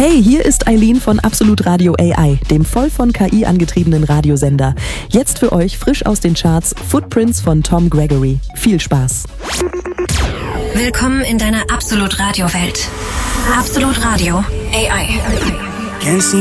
Hey, hier ist Eileen von Absolut Radio AI, dem voll von KI angetriebenen Radiosender. Jetzt für euch frisch aus den Charts Footprints von Tom Gregory. Viel Spaß. Willkommen in deiner Absolut Radio Welt. Absolut Radio AI.